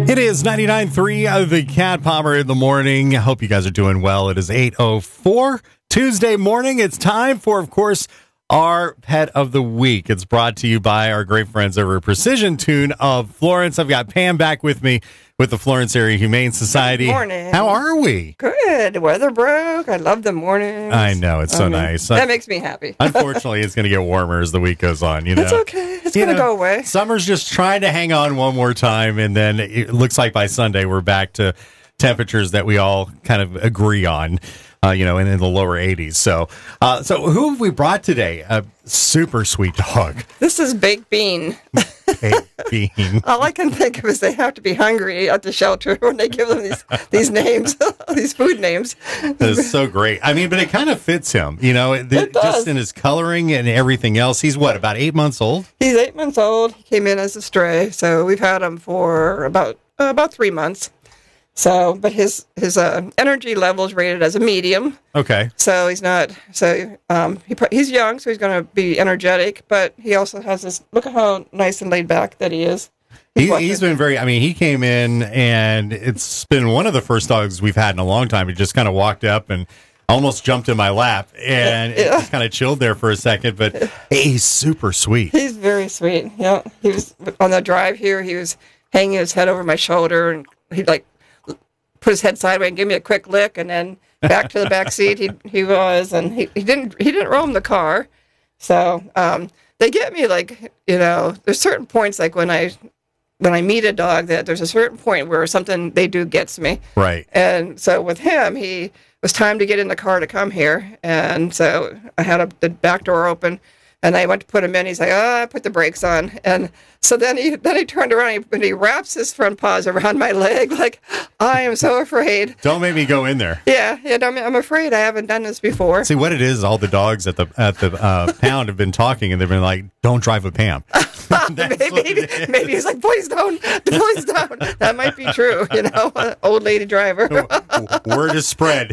It is 99.3 of the Cat Palmer in the morning. I hope you guys are doing well. It is 8:04 Tuesday morning. It's time for, of course, our Pet of the Week. It's brought to you by our great friends over at Precision Tune of Florence. I've got Pam back with me with the Florence Area Humane Society. Good morning. How are we? Good. The weather broke. I love the mornings. I know. It's so nice. That makes me happy. Unfortunately, it's going to get warmer as the week goes on. You know, it's okay. It's going to go away. Summer's just trying to hang on one more time, and then it looks like by Sunday we're back to temperatures that we all kind of agree on. In the lower 80s. So who have we brought today? A super sweet dog. This is Baked Bean. Baked Bean. All I can think of is they have to be hungry at the shelter when they give them these names, these food names. It's so great. I mean, but it kind of fits him, It does. Just in his coloring and everything else. He's what, about 8 months old? He's 8 months old. He came in as a stray, so we've had him for about 3 months. So, but his energy level is rated as a medium. Okay. So he's not. So he's young, so he's going to be energetic. But he also has this. Look at how nice and laid back that he is. He's been very. I mean, he came in, and it's been one of the first dogs we've had in a long time. He just kind of walked up and almost jumped in my lap, and it just kind of chilled there for a second. But he's super sweet. He's very sweet. Yeah. He was on the drive here. He was hanging his head over my shoulder, and he'd put his head sideways and give me a quick lick, and then back to the back seat he was, and he didn't roam the car. So they get me there's certain points when I meet a dog that there's a certain point where something they do gets me. Right. And so with him, he was time to get in the car to come here, and so I had the back door open. And I went to put him in. He's like, I put the brakes on. And so then he turned around and he wraps his front paws around my leg like, I am so afraid. Don't make me go in there. Yeah, I'm afraid. I haven't done this before. See, what it is, all the dogs at the pound have been talking, and they've been like, don't drive with Pam. Maybe he's like, please don't. That might be true, old lady driver. Word is spread.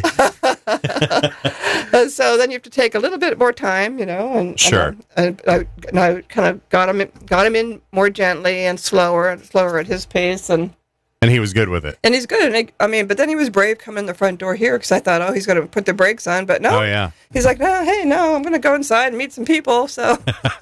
So then you have to take a little bit more time, and sure. And I kind of got him in more gently and slower at his pace, and he was good with it. And he's good. And but then he was brave coming in the front door here because I thought, he's going to put the brakes on, but no. Oh yeah. He's like, no, I'm going to go inside and meet some people. So,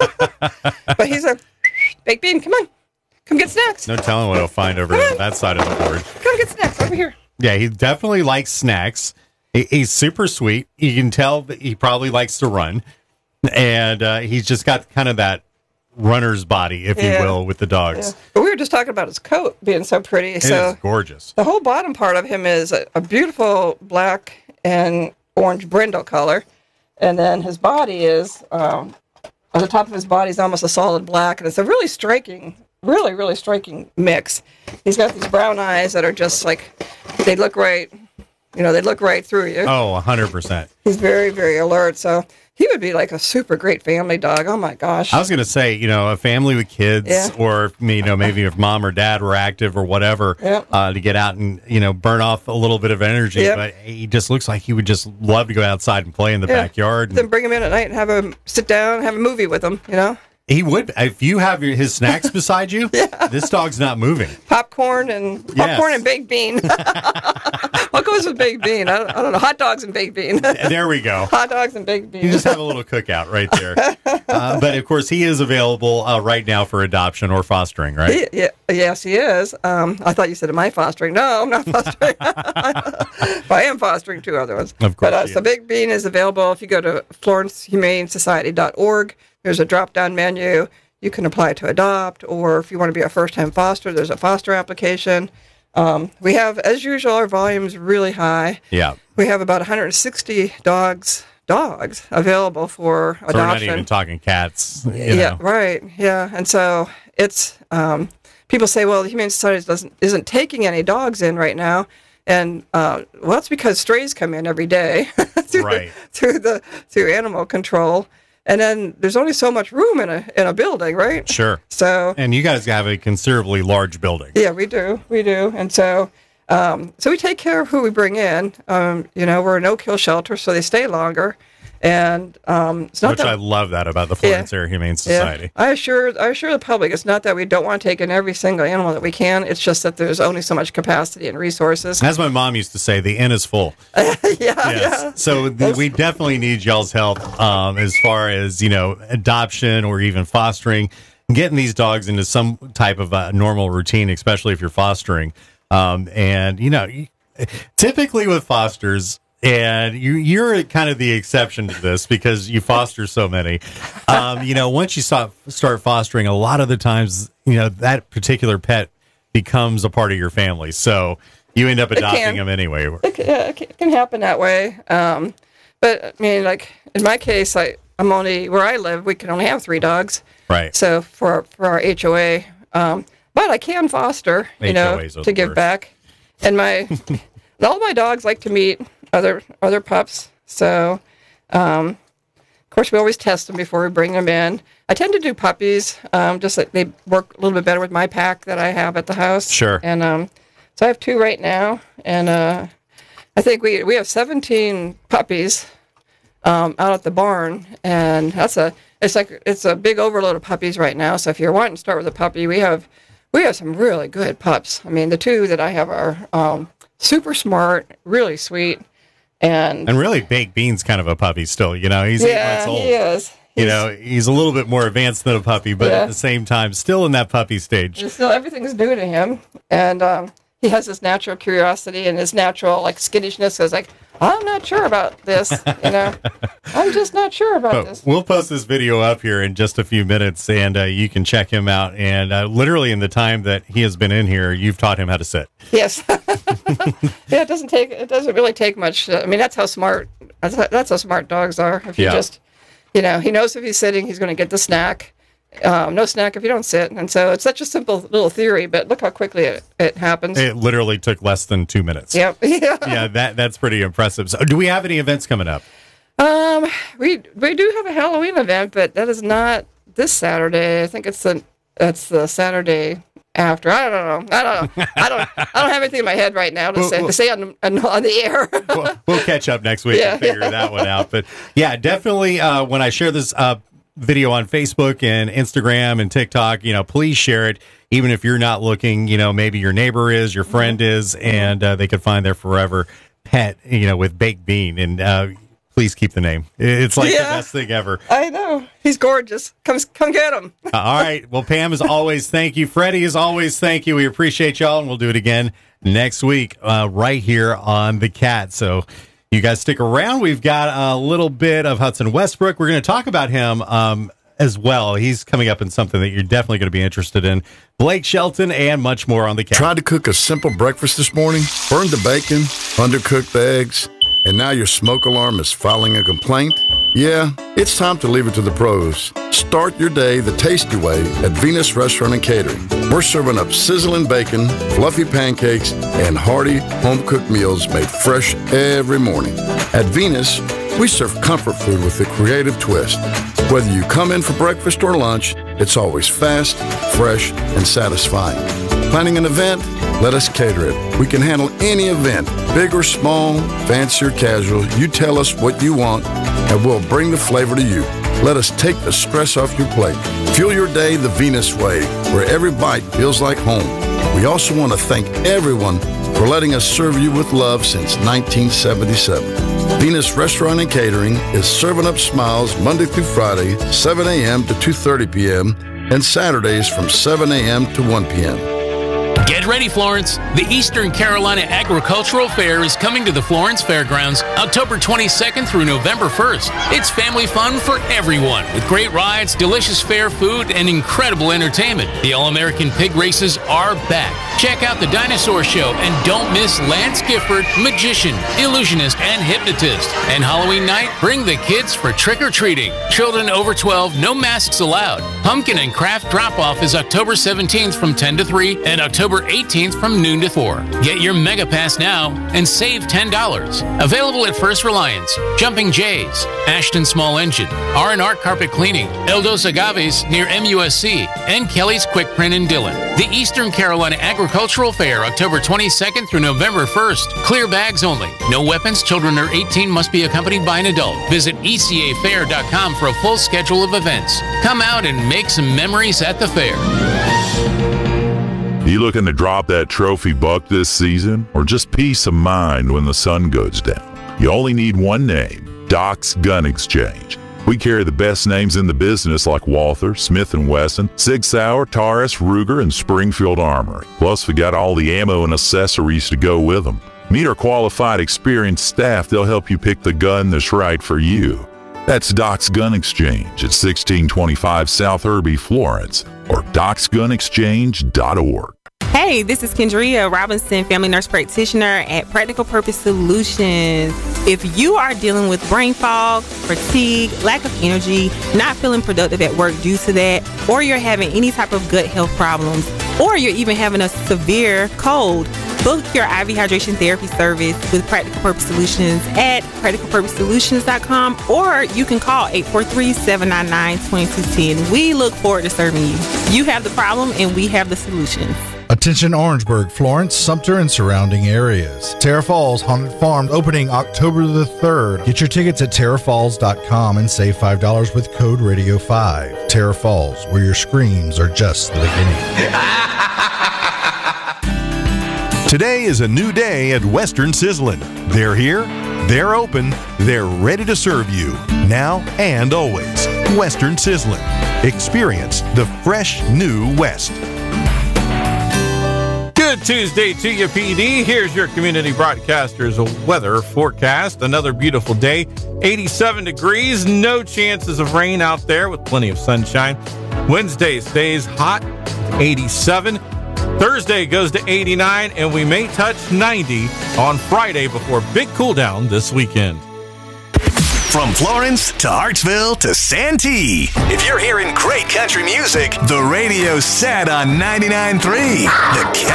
but he's like, Baked Bean, come on, come get snacks. No telling what he'll find over on that side of the board. Come get snacks over here. Yeah, he definitely likes snacks. He's super sweet. You can tell that he probably likes to run. And he's just got kind of that runner's body, if you will, with the dogs. Yeah. But we were just talking about his coat being so pretty. It is gorgeous. The whole bottom part of him is a beautiful black and orange brindle color. And then his body is, on the top of his body is almost a solid black. And it's a really striking, really striking mix. He's got these brown eyes that are just they look right, they look right through you. Oh, 100%. He's very, very alert. So he would be like a super great family dog. Oh, my gosh. I was going to say, a family with kids or, maybe if mom or dad were active or whatever to get out and, burn off a little bit of energy. Yep. But he just looks like he would just love to go outside and play in the backyard. Then bring him in at night and have him sit down and have a movie with him, He would. If you have his snacks beside you, this dog's not moving. Popcorn and Baked Bean. What goes with Baked Bean? I don't know. Hot dogs and Baked Bean. There we go. Hot dogs and Baked Bean. You just have a little cookout right there. But, of course, he is available right now for adoption or fostering, right? Yes, he is. I thought you said, am I fostering? No, I'm not fostering. But I am fostering two other ones. Of course. But, so Baked Bean is available if you go to FlorenceHumaneSociety.org. There's a drop-down menu. You can apply to adopt, or if you want to be a first-time foster, there's a foster application. We have, as usual, our volume's really high. Yeah. We have about 160 dogs available for adoption. So we're not even talking cats. Yeah, right. Yeah, and so it's people say, well, the Humane Society isn't taking any dogs in right now, and it's because strays come in every day through animal control. And then there's only so much room in a building, right? Sure. So, and you guys have a considerably large building. Yeah, we do. And so we take care of who we bring in. We're a no-kill shelter, so they stay longer. And it's not Which that I love that about the Florence Area Humane Society. Yeah. I assure the public it's not that we don't want to take in every single animal that we can. It's just that there's only so much capacity and resources. As my mom used to say, the inn is full. Yeah. So we definitely need y'all's help as far as, adoption or even fostering, getting these dogs into some type of normal routine, especially if you're fostering. Typically with fosters, and you're kind of the exception to this because you foster so many. Once you start fostering, a lot of the times, that particular pet becomes a part of your family. So you end up adopting them anyway. It can happen that way. But I mean, like in my case, I'm only where I live. We can only have 3 dogs. Right. So for our HOA, but I can foster, to give back. And all my dogs like to meet other pups. So, of course, we always test them before we bring them in. I tend to do puppies, just like they work a little bit better with my pack that I have at the house. Sure. And so I have 2 right now, and I think we have 17 puppies out at the barn, and it's a big overload of puppies right now. So if you're wanting to start with a puppy, we have some really good pups. I mean, the 2 that I have are super smart, really sweet. And really, Baked Bean's kind of a puppy still. He's 8 months old. He is. He's a little bit more advanced than a puppy, but at the same time, still in that puppy stage. Still, everything's new to him, and he has his natural curiosity and his natural skittishness. So it's like, I'm not sure about this. I'm just not sure about this. We'll post this video up here in just a few minutes, and you can check him out. And literally, in the time that he has been in here, you've taught him how to sit. Yes. Yeah, it doesn't really take much. I mean, that's how smart dogs are. If you just, he knows if he's sitting, he's going to get the snack. No snack if you don't sit. And so it's such a simple little theory, but look how quickly it happens. It literally took less than 2 minutes. Yep. Yeah, that's pretty impressive. So do we have any events coming up? We do have a Halloween event, but that is not this Saturday. I think it's the Saturday after. I don't know. I don't have anything in my head right now to say on the air. We'll catch up next week and figure that one out. But yeah, definitely when I share this video on Facebook and Instagram and TikTok, please share it. Even if you're not looking, maybe your neighbor is, your friend is, and they could find their forever pet, with Baked Bean. And please keep the name. It's like the best thing ever. I know. He's gorgeous. Come get him. All right. Well, Pam, as always, thank you. Freddie, as always, thank you. We appreciate y'all, and we'll do it again next week right here on The Cat. So you guys stick around. We've got a little bit of Hudson Westbrook. We're going to talk about him as well. He's coming up in something that you're definitely going to be interested in. Blake Shelton and much more on The Cat. Tried to cook a simple breakfast this morning, burned the bacon, undercooked the eggs, and now your smoke alarm is filing a complaint? Yeah, it's time to leave it to the pros. Start your day the tasty way at Venus Restaurant and Catering. We're serving up sizzling bacon, fluffy pancakes, and hearty home-cooked meals made fresh every morning. At Venus, we serve comfort food with a creative twist. Whether you come in for breakfast or lunch, it's always fast, fresh, and satisfying. Planning an event? Let us cater it. We can handle any event, big or small, fancy or casual. You tell us what you want, and we'll bring the flavor to you. Let us take the stress off your plate. Fuel your day the Venus way, where every bite feels like home. We also want to thank everyone for letting us serve you with love since 1977. Venus Restaurant and Catering is serving up smiles Monday through Friday, 7 a.m. to 2:30 p.m., and Saturdays from 7 a.m. to 1 p.m. Get ready, Florence. The Eastern Carolina Agricultural Fair is coming to the Florence Fairgrounds October 22nd through November 1st. It's family fun for everyone with great rides, delicious fair food, and incredible entertainment. The All-American Pig Races are back. Check out the Dinosaur Show and don't miss Lance Gifford, magician, illusionist, and hypnotist. And Halloween night, bring the kids for trick-or-treating. Children over 12, no masks allowed. Pumpkin and Craft Drop-Off is October 17th from 10 to 3 and October 18th from noon to 4. Get your Mega Pass now and save $10. Available at First Reliance, Jumping Jays, Ashton Small Engine, R&R Carpet Cleaning, Eldos Agaves near MUSC, and Kelly's Quick Print in Dillon. The Eastern Carolina Agricultural Agricultural Fair, October 22nd through November 1st. Clear bags only. No weapons. Children under 18 must be accompanied by an adult. Visit ecafair.com for a full schedule of events. Come out and make some memories at the fair. You looking to drop that trophy buck this season, or just peace of mind when the sun goes down? You only need one name, Doc's Gun Exchange. We carry the best names in the business like Walther, Smith & Wesson, Sig Sauer, Taurus, Ruger, and Springfield Armory. Plus, we got all the ammo and accessories to go with them. Meet our qualified, experienced staff. They'll help you pick the gun that's right for you. That's Doc's Gun Exchange at 1625 South Irby, Florence, or docsgunexchange.org. Hey, this is Kendria Robinson, family nurse practitioner at Practical Purpose Solutions. If you are dealing with brain fog, fatigue, lack of energy, not feeling productive at work due to that, or you're having any type of gut health problems, or you're even having a severe cold, book your IV hydration therapy service with Practical Purpose Solutions at practicalpurposesolutions.com, or you can call 843-799-2210. We look forward to serving you. You have the problem and we have the solutions. Attention Orangeburg, Florence, Sumter, and surrounding areas. Terra Falls Haunted Farm opening October the 3rd. Get your tickets at terrafalls.com and save $5 with code Radio5. Terra Falls, where your screams are just the beginning. Today is a new day at Western Sizzlin'. They're here, they're open, they're ready to serve you, now and always. Western Sizzlin'. Experience the fresh new West. Good Tuesday to you, PD. Here's your community broadcaster's weather forecast. Another beautiful day. 87 degrees. No chances of rain out there with plenty of sunshine. Wednesday stays hot, 87. Thursday goes to 89, and we may touch 90 on Friday before big cool down this weekend. From Florence to Hartsville to Santee. If you're hearing great country music, the radio's set on 99.3. The